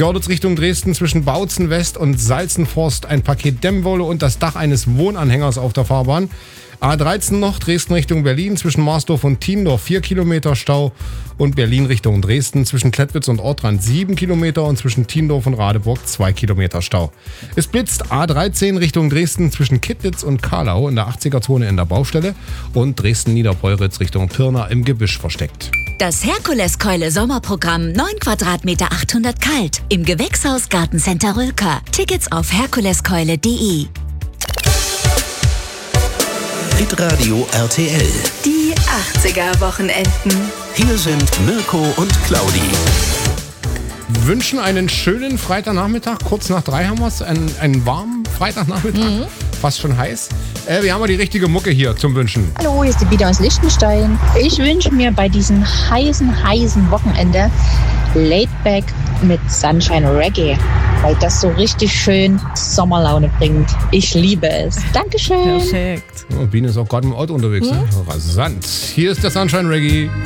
Görlitz Richtung Dresden zwischen Bautzen West und Salzenforst ein Paket Dämmwolle und das Dach eines Wohnanhängers auf der Fahrbahn. A13 noch, Dresden Richtung Berlin, zwischen Marsdorf und Tiendorf 4 Kilometer Stau und Berlin Richtung Dresden, zwischen Klettwitz und Ortrand 7 Kilometer und zwischen Tiendorf und Radeburg 2 Kilometer Stau. Es blitzt A13 Richtung Dresden zwischen Kittlitz und Karlau in der 80er-Zone in der Baustelle und Dresden-Niederpolritz Richtung Pirna im Gebüsch versteckt. Das Herkuleskeule Sommerprogramm 9 Quadratmeter 800 kalt im Gewächshaus Gartencenter Rülker. Tickets auf herkuleskeule.de. Hitradio RTL. Die 80er Wochenenden. Hier sind Mirko und Claudi. Wünschen einen schönen Freitagnachmittag. Kurz nach 3 haben wir es. Einen warmen Freitagnachmittag. Fast schon heiß. Wir haben die richtige Mucke hier zum Wünschen. Hallo, hier ist die Bida aus Liechtenstein. Ich wünsche mir bei diesem heißen Wochenende Laidback mit Sunshine Reggae, weil das so richtig schön Sommerlaune bringt. Ich liebe es. Dankeschön. Perfekt. Oh, Biene ist auch gerade im Auto unterwegs. Ne? Rasant. Hier ist der Sunshine Reggae.